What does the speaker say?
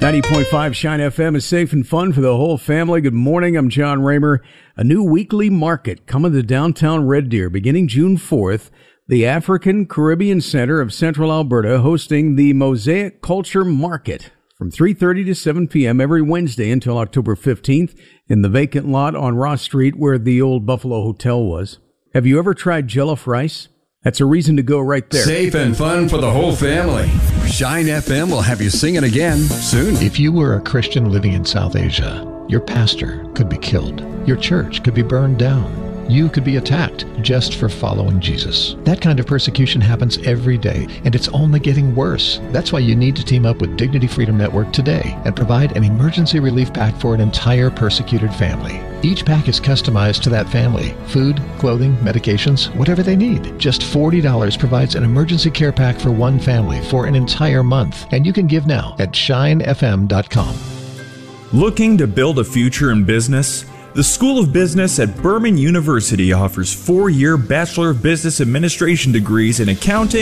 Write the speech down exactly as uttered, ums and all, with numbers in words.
ninety point five Shine F M is safe and fun for the whole family. Good morning. I'm John Raymer. A new weekly market coming to downtown Red Deer beginning June fourth. The African Caribbean Center of Central Alberta hosting the Mosaic Culture Market from three thirty to seven p.m. every Wednesday until October fifteenth in the vacant lot on Ross Street where the old Buffalo Hotel was. Have you ever tried jollof rice? That's a reason to go right there. Safe and fun for the whole family. Shine F M will have you singing again soon. If you were a Christian living in South Asia, your pastor could be killed. Your church could be burned down. You could be attacked just for following Jesus. That kind of persecution happens every day, and it's only getting worse. That's why you need to team up with Dignity Freedom Network today and provide an emergency relief pack for an entire persecuted family. Each pack is customized to that family. Food, clothing, medications, whatever they need. Just forty dollars provides an emergency care pack for one family for an entire month. And you can give now at shine f m dot com. Looking to build a future in business? The School of Business at Berman University offers four-year Bachelor of Business Administration degrees in accounting,